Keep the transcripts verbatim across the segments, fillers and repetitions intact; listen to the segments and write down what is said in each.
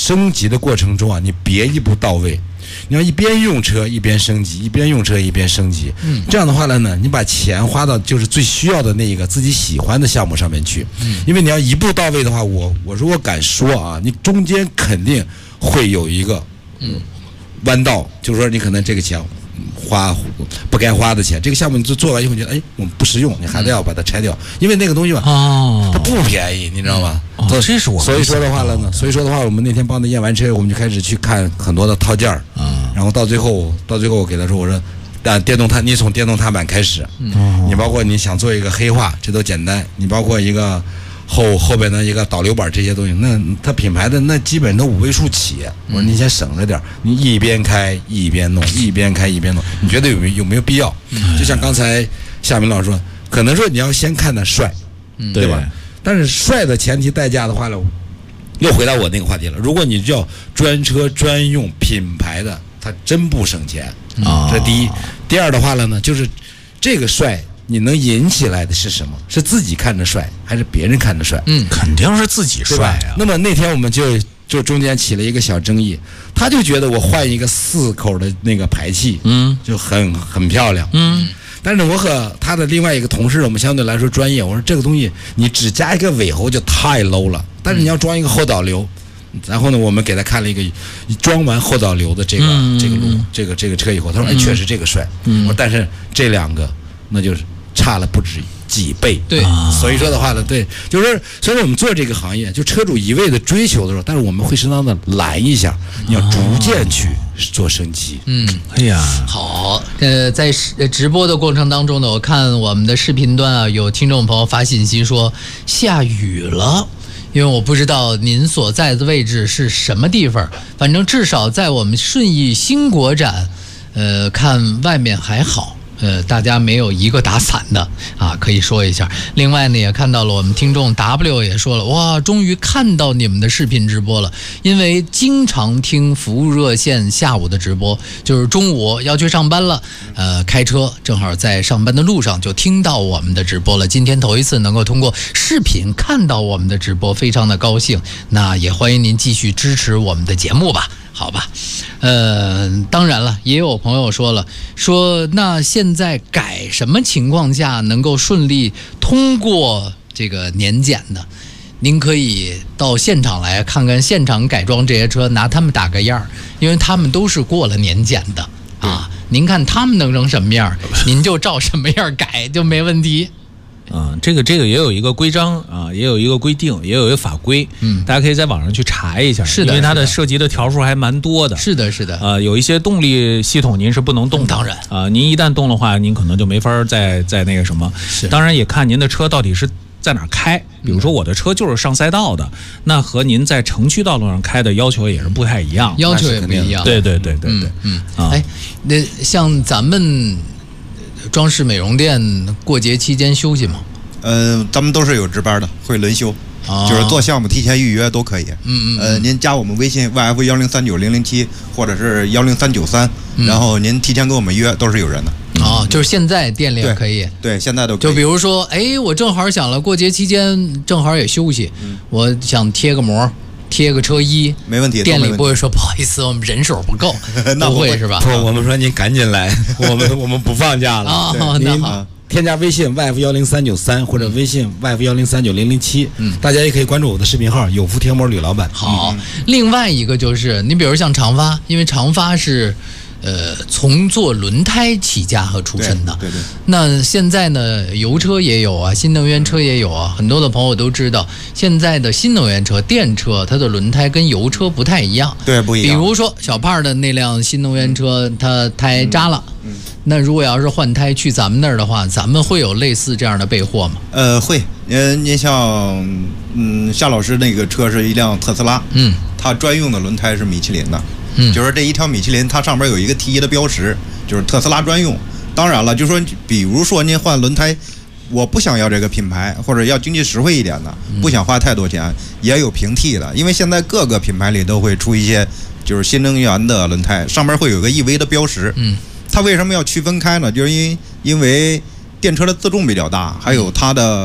升级的过程中啊，你别一步到位。你要一边用车一边升级，一边用车一边升级。嗯，这样的话呢，你把钱花到就是最需要的那一个自己喜欢的项目上面去。嗯，因为你要一步到位的话，我我如果敢说啊，你中间肯定会有一个嗯弯道，就是说你可能这个钱花不该花的钱，这个项目你做做完以后，你觉得哎我们不实用，你还得要把它拆掉，因为那个东西吧，哦，它不便宜，你知道吗？ 哦，这是我所以说的话了呢，所以说的话，我们那天帮他验完车，我们就开始去看很多的套件儿，嗯，然后到最后，到最后我给他说，我说，但电动踏，你从电动踏板开始，嗯，你包括你想做一个黑化，这都简单，你包括一个后后边的一个导流板这些东西，那它品牌的那基本都五位数起，我说你先省着点，你一边开一边弄，一边开一边弄，你觉得有没有有没有必要？嗯，就像刚才夏明老师说，可能说你要先看他帅，嗯，对吧？但是帅的前提代价的话呢，又回到我那个话题了。如果你叫专车专用品牌的，它真不省钱啊。这第一，第二的话了呢，就是这个帅你能引起来的是什么？是自己看着帅，还是别人看着帅？ 嗯，肯定是自己帅啊。 那么那天我们就就中间起了一个小争议，他就觉得我换一个四口的那个排气，嗯，就很很漂亮，嗯。但是我和他的另外一个同事，我们相对来说专业。我说这个东西你只加一个尾喉就太 low 了，但是你要装一个后导流，然后呢，我们给他看了一个装完后导流的这个、嗯、这个路这个这个车以后，他说哎，确实这个帅。嗯、我说但是这两个那就是差了不止几倍。 对， 所以说的话呢，对，就是所以说我们做这个行业，就车主一味的追求的时候，但是我们会适当的拦一下，你要逐渐去做升级。 嗯， 哎呀， 好，呃，在直播的过程当中呢，我看我们的视频端啊，有听众朋友发信息说下雨了。因为我不知道您所在的位置是什么地方，反正至少在我们顺义新国展，呃，看外面还好。呃，大家没有一个打伞的啊，可以说一下。另外呢，也看到了我们听众 W 也说了，哇，终于看到你们的视频直播了。因为经常听服务热线下午的直播，就是中午要去上班了，呃，开车正好在上班的路上就听到我们的直播了。今天头一次能够通过视频看到我们的直播，非常的高兴。那也欢迎您继续支持我们的节目吧。好吧，呃，当然了，也有朋友说了，说那现在改什么情况下能够顺利通过这个年检的？您可以到现场来看看现场改装这些车，拿他们打个样，因为他们都是过了年检的啊。您看他们能成什么样，您就照什么样改就没问题。 嗯，这个这个也有一个规章啊，也有一个规定，也有一个法规，嗯，大家可以在网上去查一下， 是的， 因为它的涉及的条数还蛮多的， 是的，是的， 呃，有一些动力系统您是不能动的， 当然啊、呃，您一旦动的话，您可能就没法再再那个什么， 是， 当然也看您的车到底是在哪儿开，比如说我的车就是上赛道的，那和您在城区道路上开的要求也是不太一样， 要求也不一样， 对对对对对， 嗯，嗯啊，哎，那像咱们装饰美容店过节期间休息吗？ 呃，咱们都是有值班的，会轮休，哦、就是做项目提前预约都可以。嗯嗯。呃，您加我们微信 Y F 幺零三九零零七或者是幺零三九三，然后您提前跟我们约，都是有人的。 哦，就是现在店里也可以。 对，对现在都可以。 就比如说，哎，我正好想了，过节期间正好也休息，嗯、我想贴个膜。贴个车衣， 没问题。 店里不会说不好意思，我们人手不够， 那不会是吧？ 不，我们说您赶紧来，我们我们不放假了。 哦，那好。 添加微信 Y F 幺零三九三或者微信 Y F 幺零三九零零七，嗯，大家也可以关注我的视频号有福贴膜吕老板。 好，嗯、另外一个就是你比如像长发，因为长发是。呃，从做轮胎起家和出身的， 对 对, 对。 那现在呢，油车也有啊，新能源车也有啊，很多的朋友都知道，现在的新能源车、电车，它的轮胎跟油车不太一样。 对，不一样。 比如说小胖的那辆新能源车，嗯、它胎扎了，嗯，嗯那如果要是换胎去咱们那儿的话，咱们会有类似这样的备货吗？ 呃，会。呃，您像，嗯，夏老师那个车是一辆特斯拉，嗯，它专用的轮胎是米其林的。嗯，就是这一条米其林，它上面有一个 T 一的标识，就是特斯拉专用。当然了，就说比如说您换轮胎，我不想要这个品牌，或者要经济实惠一点的，不想花太多钱，也有平替的。因为现在各个品牌里都会出一些就是新能源的轮胎，上面会有个 E V 的标识。嗯，它为什么要区分开呢？就是因为因为电车的自重比较大，还有它的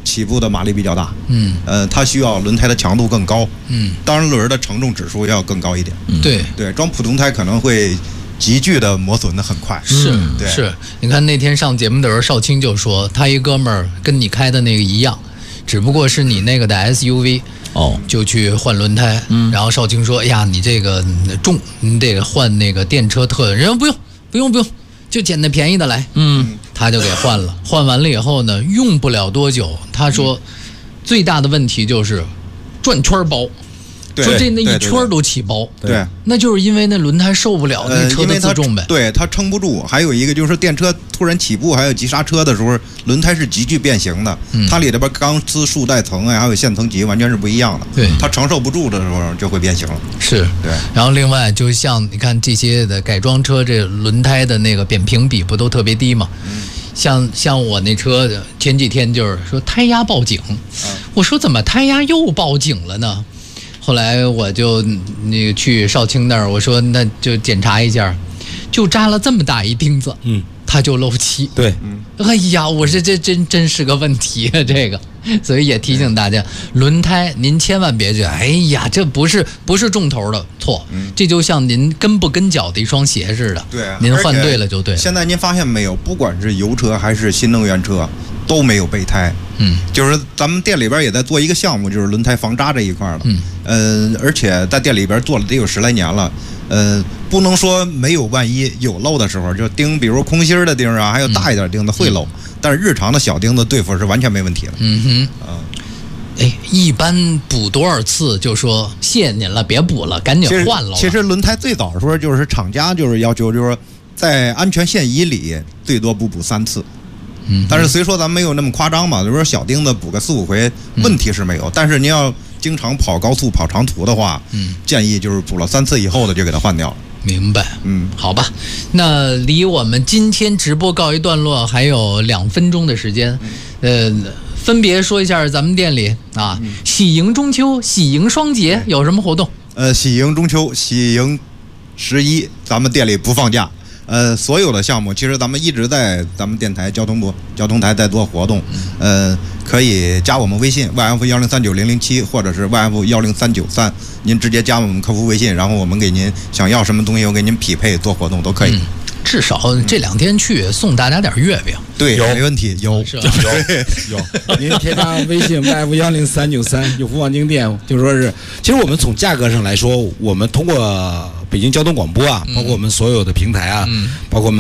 起步的马力比较大， 嗯， 呃，它需要轮胎的强度更高， 嗯， 当然轮的承重指数要更高一点， 嗯、 对对，装普通胎可能会急剧的磨损的很快， 是、 嗯、 对是，你看那天上节目的时候，少卿就说他一哥们儿跟你开的那个一样，只不过是你那个的 S U V。 哦， 就去换轮胎，嗯，然后少卿说：“哎呀，你这个重，你得换那个电车特。”人家不用，不用，不用，就捡那便宜的来。 嗯， 他就给换了。换完了以后呢，用不了多久，他说、嗯、最大的问题就是转圈包。说这那一圈都起包， 对，对对那就是因为那轮胎受不了那车的自重呗， 呃、对，它撑不住。还有一个就是电车突然起步，还有急刹车的时候，轮胎是急剧变形的，嗯、它里边钢丝束带层啊，还有线层级完全是不一样的。 对， 它承受不住的时候就会变形了。 是， 对。 然后另外就像你看这些的改装车，这轮胎的那个扁平比不都特别低吗？嗯。像像我那车前几天就是说胎压报警，嗯、我说怎么胎压又报警了呢？后来我就那个去少卿那儿，我说那就检查一下，就扎了这么大一钉子，嗯，它就漏气。 对， 嗯，哎呀，我说这真真是个问题啊，这个，所以也提醒大家，轮胎您千万别觉得，哎呀，这不是不是重头的错，嗯，这就像您跟不跟脚的一双鞋似的， 对， 您换对了就对了。 现在您发现没有，不管是油车还是新能源车，都没有备胎。嗯，就是咱们店里边也在做一个项目，就是轮胎防扎这一块的。嗯，呃，而且在店里边做了得有十来年了。呃，不能说没有，万一有漏的时候，就钉，比如空心的钉啊，还有大一点钉子会漏，嗯、但是日常的小钉子对付是完全没问题的。 嗯哼，嗯，哎，一般补多少次就说谢谢您了，别补了，赶紧换了。 其实轮胎最早的时候就是厂家就是要求，就是说在安全线以里最多不补三次。嗯，但是虽说咱没有那么夸张嘛，就是说小钉子补个四五回，问题是没有。嗯、但是您要经常跑高速、跑长途的话，嗯，建议就是补了三次以后的就给它换掉了。 明白， 嗯， 好吧。那离我们今天直播告一段落还有两分钟的时间，嗯、呃，分别说一下咱们店里啊，嗯、喜迎中秋、喜迎双节有什么活动？ 呃，喜迎中秋、喜迎十一，咱们店里不放假。呃，所有的项目其实咱们一直在咱们电台交通部交通台在做活动，呃，可以加我们微信 Y F 幺零三九零零七或者是 Y F 幺零三九三，您直接加我们客服微信，然后我们给您想要什么东西，我给您匹配做活动都可以。嗯、 至少这两天去送大家点月饼， 对， 有没问题，有是吧？ 有有，您添加微信 Y F 幺零三九三，有福望京店，就说是，其实我们从价格上来说，我们通过北京交通广播啊，包括我们所有的平台啊，嗯、包括我们。